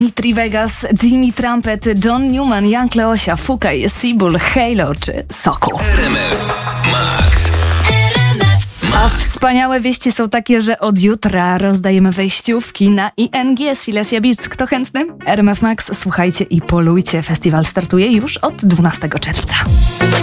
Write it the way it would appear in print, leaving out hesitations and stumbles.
Dimitri Vegas, Timmy Trumpet, John Newman, Young Leosia, Fukaj, Seabull, Halo czy Sokół. RMF Max. A wspaniałe wieści są takie, że od jutra rozdajemy wejściówki na ING Silesia Beats. Kto chętny? RMF Max, słuchajcie i polujcie. Festiwal startuje już od 12 czerwca.